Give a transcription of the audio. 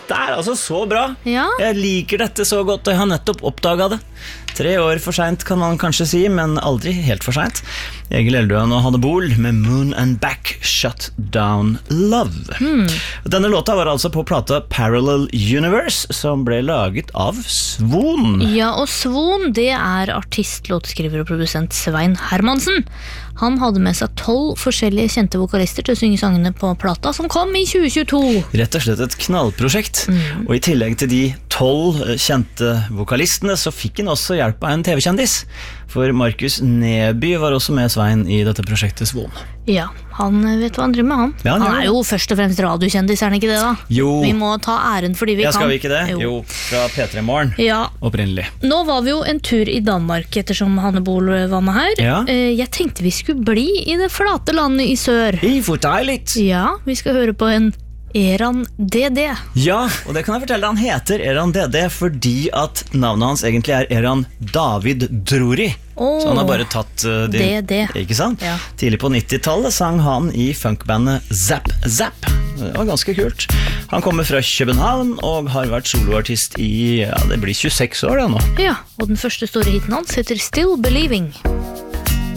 dette altså så bra. Ja. Jeg liker dette så godt, og jeg har nettopp oppdaget det. 3 år for sent kan man kanskje si, men aldri helt for sent. Egil Eldøen og Hanne Bol med Moon and Back, Shut Down Love. Denne låta var altså på plata Parallel Universe, som ble laget av Svon. Ja, og Svon, det er artist, låtskriver og produsent Svein Hermansen. Han hadde med seg 12 forskjellige kjente vokalister til å synge sangene på plata, som kom i 2022. Rett og slett et knallprosjekt. Og i tillegg til de 12 kjente vokalistene, så fikk han også hjelp av en TV-kjendis. For Markus Neby var også med Svein i dette prosjektet Svon. Ja, han vet hva han driver med, han. Ja, Han er jo først og fremst radiokjendis, er han ikke det da? Jo. Vi må ta æren fordi vi kan. Ja, skal vi ikke det? Jo, fra P3 Morgen, Ja. opprinnelig. Nå var vi jo en tur i Danmark ettersom Hanne Bol var med her. Ja. Jeg tenkte vi skulle bli i det flate landet i sør. I forteiligt! Ja, vi skal høre på en Eran DD. Ja, og det kan jeg fortelle. Han heter Eran DD fordi at navnet hans egentlig er Eran David Drori. Så han har bare tatt DD. Ikke sant? Ja. Tidlig på 90-tallet sang han i funkbandet Zap Zap. Det var ganske kult. Han kommer fra København og har vært soloartist i, det blir 26 år da nå. Ja, og den første store hiten hans heter Still Believing.